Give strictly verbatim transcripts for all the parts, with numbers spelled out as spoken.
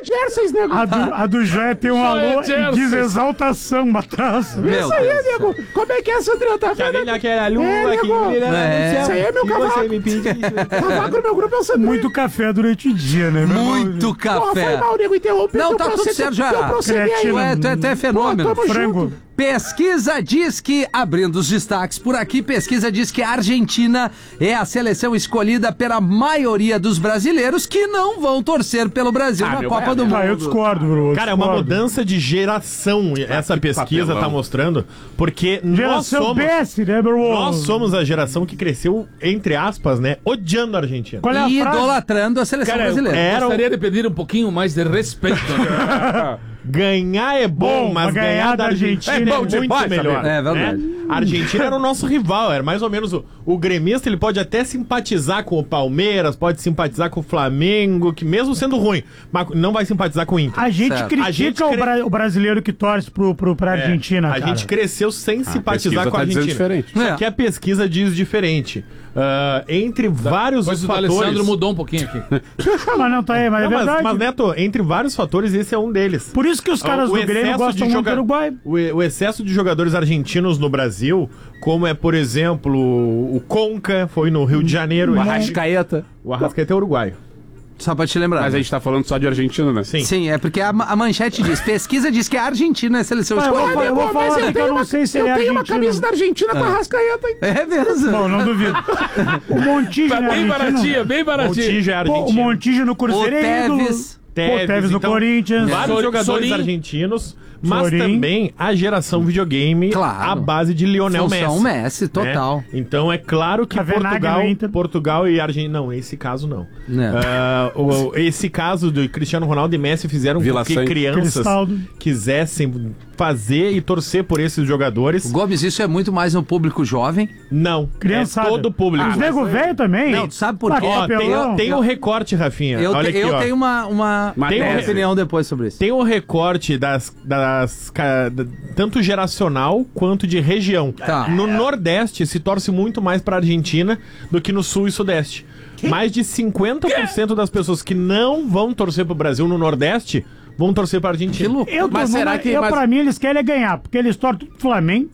Jerseys, nego. A do, a do Joé tem um Só alô é e diz Jerseys. exaltação atrás. Isso aí, nego. Como é que é, Sandrinho? Tá vendo? Aquela lua É, que nego. brilha no É. céu. Isso aí é meu Se cavaco. você me pedir- Cavaco no meu grupo é o Sandrinho. Muito café durante o dia, né? meu irmão? Muito Porra, foi café. mal, nego. Interrompe. Não, teu tá tudo processo- certo já. teu proceder aí. Cretina. Ué, tu é até fenômeno. Pô, tamo Frango. junto. Pesquisa diz que, abrindo os destaques por aqui, pesquisa diz que a Argentina é a seleção escolhida pela maioria dos brasileiros que não vão torcer pelo Brasil Ah, na meu Copa pai, do Ah, eu Mundo. discordo, bro. eu Cara, é uma discordo. mudança de geração, essa pesquisa papelão. tá mostrando, porque nós Geração somos, Bessi, né, meu irmão? nós somos a geração que cresceu, entre aspas, né, odiando a Argentina. Qual é a E frase? idolatrando a seleção Cara, brasileira. era um- Gostaria de pedir um pouquinho mais de respeito. né? Ganhar é bom, Bom, mas mas ganhar ganhar da da Argentina Argentina é, é bom muito demais, melhor. sabe? É verdade. né? A Argentina era o nosso rival, era mais ou menos o, o gremista, ele pode até simpatizar com o Palmeiras, pode simpatizar com o Flamengo, que mesmo sendo ruim, mas não vai simpatizar com o Inter. A gente Certo. critica A gente o, cre- bra- o brasileiro que torce pro, pro, pra É, Argentina, a cara. gente cresceu sem simpatizar pesquisa com a tá dizendo Argentina. diferente. Só É. que a pesquisa diz diferente. Ah, entre vários Depois os o fatores... Alessandro mudou um pouquinho aqui. Mas não, tá aí, mas Não, é mas, verdade. mas, Neto, entre vários fatores, esse é um deles. Por isso que os caras O do Grêmio excesso gostam de muito do joga- Uruguai. O, e- o excesso de jogadores argentinos no Brasil, como é, por exemplo, o Conca, foi no Rio de Janeiro. O e- Arrascaeta. O Arrascaeta é uruguaio. Só pra te lembrar. Mas a gente tá falando só de Argentina, né? Sim. Sim, é porque a, a manchete diz, pesquisa diz que a Argentina é a seleção Ah, eu vou escolhida. falar- eu vou Pô, falar mas que eu não sei se eu ele é tenho uma argentino. camisa da Argentina com a Rascaeta, hein? É mesmo. Bom, não duvido. O Montijo, Tá né, bem argentino? baratinha, bem baratinha. Montijo é Pô, argentino. o Montijo no O Cruzeiro é ídolo. Tevez. Pô, Tevez no então, Corinthians. Vários Sor- jogadores Sorin. argentinos, mas Sorin. também a geração videogame Claro. à base de Lionel Função Messi. Messi, total. né? Então é claro que Cavenaghi Portugal, no Inter. Portugal e Argentina... Não, esse caso não. Não. Ah, o- esse caso do Cristiano Ronaldo e Messi fizeram Vila com que Sante. crianças Cristaldo. quisessem fazer e torcer por esses jogadores. Gomes, isso é muito mais no público jovem. Não, Criançada. é todo público. Os nego velho também. Não, tu sabe por Ah, quê? Ó, tem, papelão. tem o recorte, Rafinha. Eu, Olha te- aqui, eu ó. tenho uma, uma, Matéria. uma opinião depois sobre isso. Tem o recorte das, das ca- da- tanto geracional quanto de região. Tá. No Nordeste se torce muito mais pra Argentina do que no Sul e Sudeste. Mais de cinquenta por cento das pessoas que não vão torcer pro Brasil no Nordeste vão torcer pra Argentina. Que louco. Eu, Mas tô- será que- eu mas- pra mim, eles querem é ganhar, porque eles torcem tudo pro Flamengo.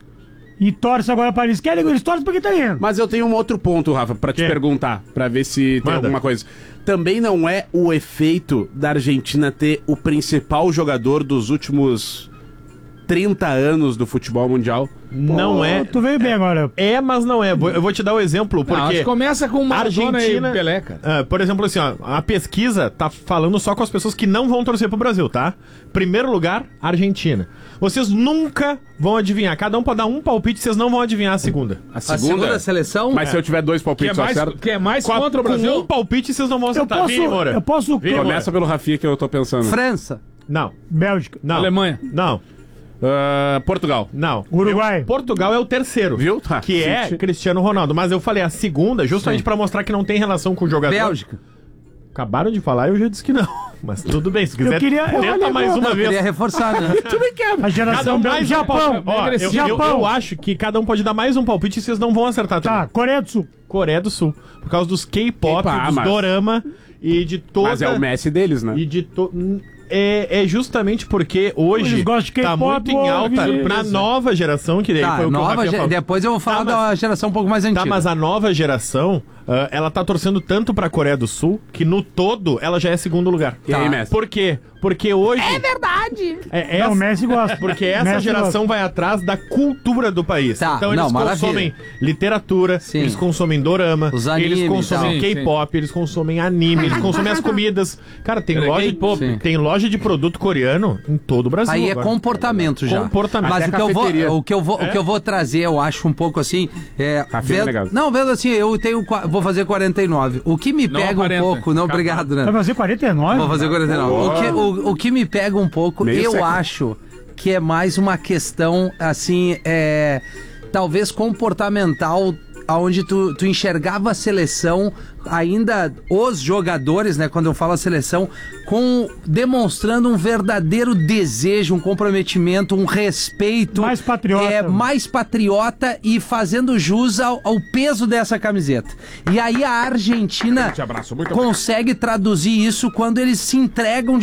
E torcem agora para eles querem, eles torcem porque tá indo. Mas eu tenho um outro ponto, Rafa, pra te Quê? perguntar, pra ver se tem Manda. alguma coisa. Também não é o efeito da Argentina ter o principal jogador dos últimos trinta anos do futebol mundial? Não Pô, é. Tu veio bem agora. É, mas não é. Vou- Eu vou te dar o exemplo, Não, acho porque... que começa com uma Argentina, e Pelé, cara. Ah, por exemplo, assim, ó, a pesquisa tá falando só com as pessoas que não vão torcer pro Brasil, tá? Primeiro lugar, Argentina. Vocês nunca vão adivinhar. Cada um pode dar um palpite, vocês não vão adivinhar a segunda. A A segunda seleção? Mas se eu tiver dois Que é palpites, só mais, certo? que é mais Com a- contra o com Brasil? um palpite, vocês não vão Eu acertar. posso. Vini Moura. Eu posso. Vini Moura. Começa pelo Rafinha que eu tô pensando. França. Não, Bélgica. não. Alemanha. Não, Ah, Portugal. não. Uruguai. Eu- Portugal é o terceiro. Viu? Tá. Que é Cristiano Ronaldo. Mas eu falei a segunda, justamente pra mostrar que não tem relação com o jogador. Bélgica. Acabaram de falar e eu já disse que não. Mas tudo bem, se quiser, Eu queria- tenta olha, mais eu uma Eu vez. queria reforçar, né? A Cada geração um Bélgica. mais um Japão. palpite. Ó, eu, eu, Japão. eu acho que cada um pode dar mais um palpite e vocês não vão acertar também. Tá, Coreia do Sul. Coreia do Sul. Por causa dos K-pop, Epa, dos mas- dorama e de toda... Mas é o Messi deles, né? E de to... é, é justamente porque hoje Eles gostam de tá K-pop, muito em ó, alta beleza. pra nova geração, que daí Tá, foi o que o nova Rafinha ge- falou. depois eu vou falar Tá, mas- da geração um pouco mais antiga. Tá, mas a nova geração, ah, ela tá torcendo tanto pra Coreia do Sul, que no todo ela já é segundo lugar. E aí, Messi? Por quê? Porque hoje... É verdade! É, Não, essa- o Messi gosta. Porque essa Messi geração vai atrás da cultura do país. Tá, então eles não, maravilha. consomem literatura, Sim. eles consomem dorama, Os animes eles e consomem tal. K-pop, eles consomem anime, eles consomem as comidas. Cara, tem Peraí, loja, K-pop. Sim. tem loja de produto coreano em todo o Brasil. Aí é agora. comportamento já. Comportamento. Mas o Até que, eu vou, cafeteria. o, que eu vou, o que eu vou trazer, eu acho um pouco assim. É, Café vendo- legal. não, vendo assim, eu tenho. qua- Vou fazer quarenta e nove. O que me Não, pega quarenta. um pouco. Não, obrigado, né? Vai fazer quarenta e nove? Vou fazer quarenta e nove. O que, o, o que me pega um pouco, Meio eu século. acho que é mais uma questão, assim, é, talvez comportamental, onde tu, tu enxergava a seleção, ainda os jogadores, né, quando eu falo a seleção, com, demonstrando um verdadeiro desejo, um comprometimento, um respeito. Mais patriota. É, mais patriota e fazendo jus ao, ao peso dessa camiseta. E aí a Argentina Te abraço, muito consegue traduzir isso quando eles se entregam